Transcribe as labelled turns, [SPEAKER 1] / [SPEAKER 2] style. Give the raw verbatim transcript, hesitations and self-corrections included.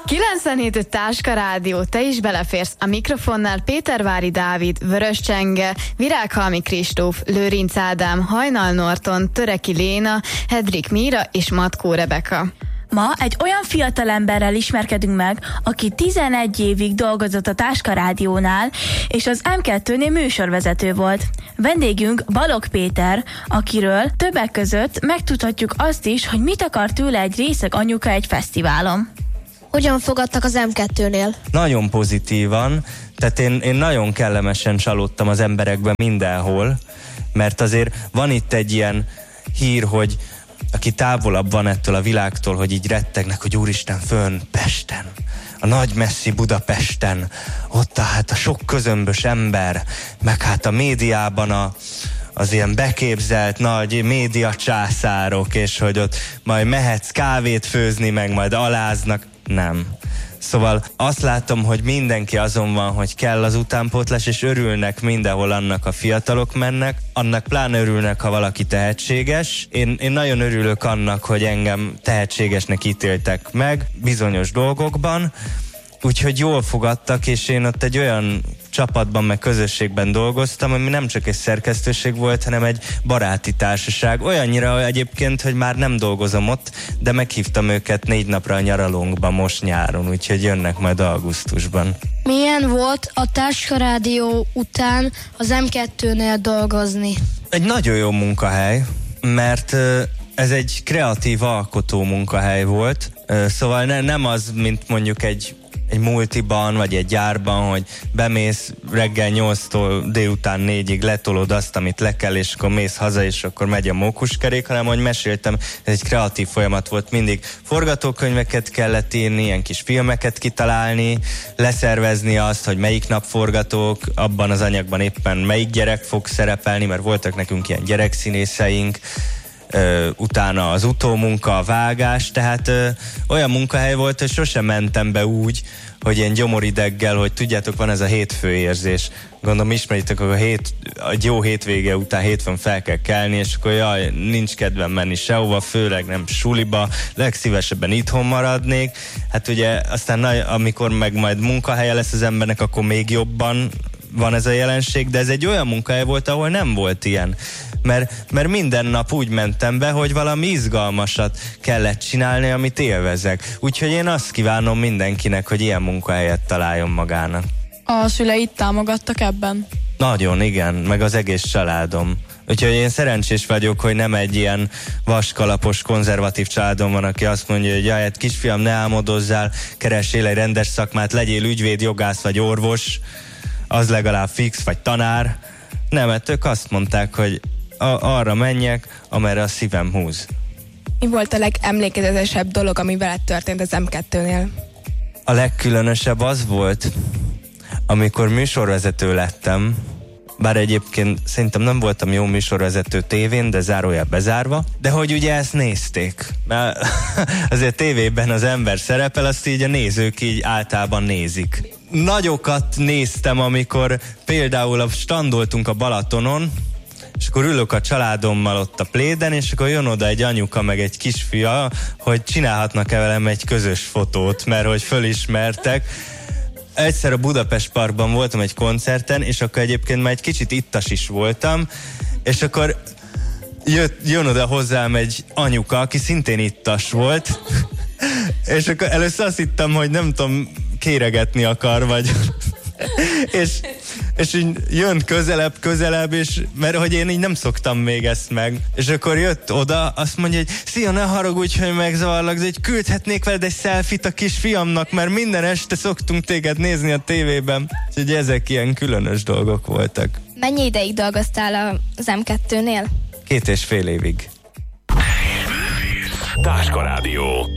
[SPEAKER 1] kilencvenhét öt Táska Rádió, te is beleférsz. A mikrofonnál Pétervári Dávid, Vörös Csenge, Virághalmi Kristóf, Lőrinc Ádám, Hajnal Norton, Töreki Léna, Hedrik Míra és Matkó Rebeka.
[SPEAKER 2] Ma egy olyan fiatalemberrel ismerkedünk meg, aki tizenegy évig dolgozott a Táska Rádiónál, és az em kettőnél műsorvezető volt. Vendégünk Balogh Péter, akiről többek között megtudhatjuk azt is, hogy mit akar tőle egy részeg anyuka egy fesztiválon.
[SPEAKER 3] Hogyan fogadtak az em kettőnél?
[SPEAKER 4] Nagyon pozitívan, tehát én, én nagyon kellemesen csalódtam az emberekben mindenhol, mert azért van itt egy ilyen hír, hogy aki távolabb van ettől a világtól, hogy így rettegnek, hogy úristen, fönn Pesten, a nagy messzi Budapesten, ott tehát a sok közömbös ember, meg hát a médiában a, az ilyen beképzelt nagy médiacsászárok, és hogy ott majd mehetsz kávét főzni, meg majd aláznak. Nem. Szóval azt látom, hogy mindenki azon van, hogy kell az utánpótlás, és örülnek mindenhol annak, a fiatalok mennek, annak pláne örülnek, ha valaki tehetséges. Én, én nagyon örülök annak, hogy engem tehetségesnek ítéltek meg bizonyos dolgokban, úgyhogy jól fogadtak, és én ott egy olyan csapatban, meg közösségben dolgoztam, ami nem csak egy szerkesztőség volt, hanem egy baráti társaság. Olyannyira egyébként, hogy már nem dolgozom ott, de meghívtam őket négy napra a nyaralónkba most nyáron, úgyhogy jönnek majd augusztusban.
[SPEAKER 3] Milyen volt a Táska Rádió után az em kettőnél dolgozni?
[SPEAKER 4] Egy nagyon jó munkahely, mert ez egy kreatív alkotó munkahely volt, szóval ne, nem az, mint mondjuk egy egy multiban, vagy egy gyárban, hogy bemész reggel nyolctól délután négyig, letolod azt, amit le kell, és akkor mész haza, és akkor megy a mókuskerék, hanem ahogy meséltem, ez egy kreatív folyamat volt. Mindig forgatókönyveket kellett írni, ilyen kis filmeket kitalálni, leszervezni azt, hogy melyik nap forgatók, abban az anyagban éppen melyik gyerek fog szerepelni, mert voltak nekünk ilyen gyerekszínészeink, Ö, utána az utómunka, a vágás, tehát ö, olyan munkahely volt, hogy sosem mentem be úgy, hogy ilyen gyomorideggel, hogy tudjátok, van ez a hétfő érzés. Gondolom ismeritek, hogy a hét, egy jó hétvége után hétfőn fel kell kelni, és akkor jaj, nincs kedvem menni sehova, főleg nem suliba, legszívesebben itthon maradnék. Hát ugye aztán amikor meg majd munkahelye lesz az embernek, akkor még jobban van ez a jelenség, de ez egy olyan munkahely volt, ahol nem volt ilyen. Mert, mert minden nap úgy mentem be, hogy valami izgalmasat kellett csinálni, amit élvezek. Úgyhogy én azt kívánom mindenkinek, hogy ilyen munkahelyet találjon magának.
[SPEAKER 5] A szüleid támogattak ebben?
[SPEAKER 4] Nagyon, igen, meg az egész családom. Úgyhogy én szerencsés vagyok, hogy nem egy ilyen vaskalapos, konzervatív családom van, aki azt mondja, hogy jaj, hát kisfiam, ne álmodozzál, keressél egy rendes szakmát, legyél ügyvéd, jogász vagy orvos, az legalább fix, vagy tanár. Nem, mert ők azt mondták, hogy A- arra menjek, amerre a szívem húz.
[SPEAKER 5] Mi volt a legemlékezetesebb dolog, ami veled történt az em kettőnél?
[SPEAKER 4] A legkülönösebb az volt, amikor műsorvezető lettem, bár egyébként szerintem nem voltam jó műsorvezető tévén, de zárójel bezárva, de hogy ugye ezt nézték. Mert azért tévében az ember szerepel, azt így a nézők így általában nézik. Nagyokat néztem, amikor például standoltunk a Balatonon, és akkor ülök a családommal ott a pléden, és akkor jön oda egy anyuka meg egy kisfia, hogy csinálhatnak-e velem egy közös fotót, mert hogy fölismertek. Egyszer a Budapest Parkban voltam egy koncerten, és akkor egyébként már egy kicsit ittas is voltam, és akkor jött, jön oda hozzám egy anyuka, aki szintén ittas volt, és akkor először azt hittem, hogy nem tudom, kéregetni akar, vagy... és, és így jön közelebb, közelebb, és mert hogy én így nem szoktam még ezt meg. És akkor jött oda, azt mondja, hogy szia, ne haragudj, hogy megzavarlak, de hogy küldhetnék veled egy selfie-t a kisfiamnak, mert minden este szoktunk téged nézni a tévében. Úgyhogy ezek ilyen különös dolgok voltak.
[SPEAKER 3] Mennyi ideig dolgoztál az em kettőnél?
[SPEAKER 4] Két és fél évig.
[SPEAKER 6] Táska Rádió.